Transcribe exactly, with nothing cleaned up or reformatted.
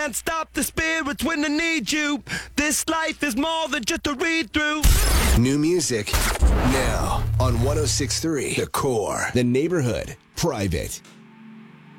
Can't stop the spirits when they need you. This life is more than just a read-through. New music now on one oh six point three The Core, The Neighborhood, Private.